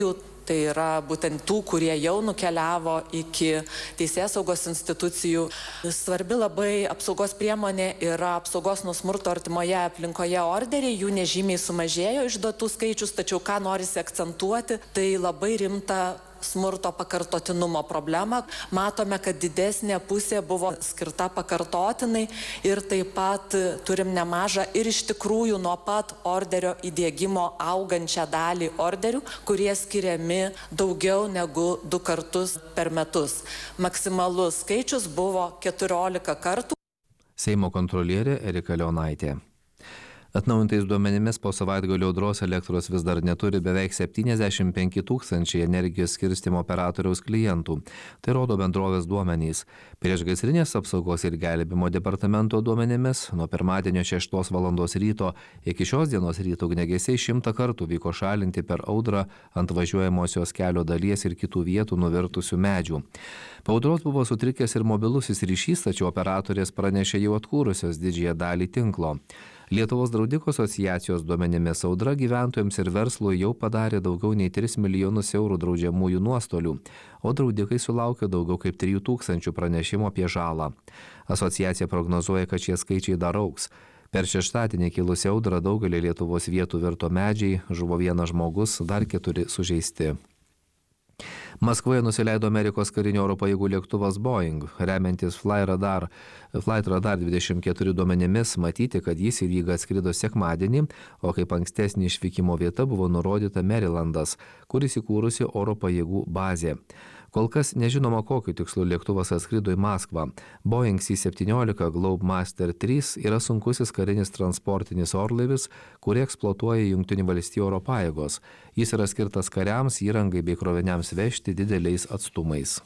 Tai yra būtent tų, kurie jau nukeliavo iki teisėsaugos institucijų. Svarbi labai apsaugos priemonė yra apsaugos nuo smurto artimoje aplinkoje orderiai. Jų nežymiai sumažėjo išduotų skaičius, tačiau ką norisi akcentuoti, tai labai rimta smurto pakartotinumo problemą. Matome, kad didesnė pusė buvo skirta pakartotinai ir taip pat turim nemažą ir iš tikrųjų nuo pat orderio įdiegimo augančią dalį orderių, kurie skiriami daugiau negu 2 kartus per metus. Maksimalus skaičius buvo 14 kartų. Seimo kontrolierė Erika Leonaitė. Atnaujintais duomenimis po savaitgalio audros elektros vis dar neturi beveik 75 000 energijos skirstymo operatoriaus klientų. Tai rodo bendrovės duomenys. Priešgaisrinės apsaugos ir gelbėjimo departamento duomenimis nuo pirmadienio 6 val. Ryto iki šios dienos ryto ugniagesiai 100 kartų vyko šalinti per audrą ant važiuojamosios kelio dalies ir kitų vietų nuvirtusių medžių. Po audros buvo sutrikęs ir mobilusis ryšys, tačiau operatorės pranešė jau atkūrusios didžiąją dalį tinklo. Lietuvos draudikų asociacijos duomenimis audra gyventojams ir verslui jau padarė daugiau nei 3 milijonus eurų draudžiamųjų nuostolių, o draudikai sulaukė daugiau kaip 3 000 pranešimų apie žalą. Asociacija prognozuoja, kad šie skaičiai dar augs. Per šeštadienį kilusią audrą daugelį Lietuvos vietų virto medžiai, žuvo 1 žmogus, dar 4 sužeisti. Maskvoje nusileido Amerikos karinių oro pajėgų lėktuvas Boeing. Remiantis Flight Radar 24 duomenimis matyti, kad jis į Rygą atskrido sekmadienį, o kaip ankstesnė išvykimo vieta buvo nurodyta Marylandas, kur įsikūrusi oro pajėgų bazė. Kol kas nežinoma, kokiu tikslu lėktuvas atskrido į Maskvą. Boeing C-17 Globemaster III yra sunkusis karinis transportinis orlaivis, kurį eksploatuoja Jungtinių valstijų oro pajėgos. Jis yra skirtas kariams, įrangai bei kroviniams vežti dideliais atstumais.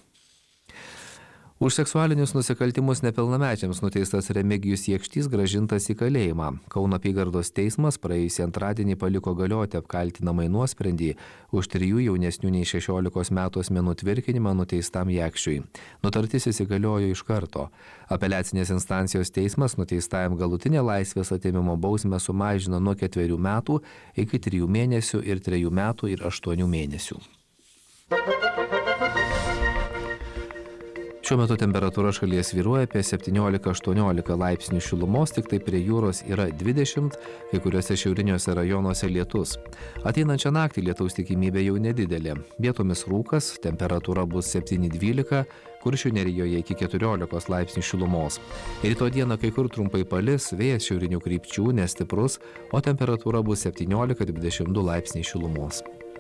Už seksualinius nusikaltimus nepilnamečiams nuteistas Remigijus Jakštys grąžintas į kalėjimą. Kauno apygardos teismas praėjusį antradienį paliko galioti apkaltinamąjį nuosprendį už 3 jaunesnių nei 16 metų asmenų tvirkinimą nuteistam Jakščiui. Nutartis įsigaliojo iš karto. Apeliacinės instancijos teismas nuteistajam galutinę laisvės atėmimo bausmę sumažino nuo 4 metų iki 3 mėnesių ir 3 metų ir 8 mėnesių. Šiuo metu temperatūra šalyje svyruoja apie 17-18 laipsnių šilumos, tik tai prie jūros yra 20, kai kuriuose šiauriniuose rajonuose lietus. Ateinančią naktį lietaus tikimybė jau nedidelė. Vietomis rūkas, temperatūra bus 7-12, Kuršių nerijoje iki 14 laipsnių šilumos. Rytoj dieną kai kur trumpai palis, vėjas šiaurinių krypčių nestiprus, o temperatūra bus 17-22 laipsniai šilumos.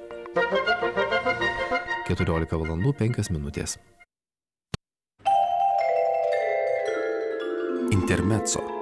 14 valandų 5 minutės. Intermezzo.